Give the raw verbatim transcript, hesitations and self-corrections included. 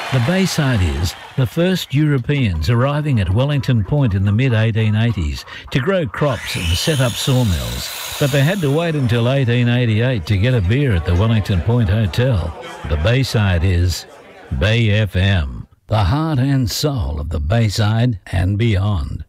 The Bayside is the first Europeans arriving at Wellington Point in the mid eighteen eighties to grow crops and set up sawmills, but they had to wait until eighteen eighty-eight to get a beer at the Wellington Point Hotel. The Bayside is Bay F M, the heart and soul of the Bayside and beyond.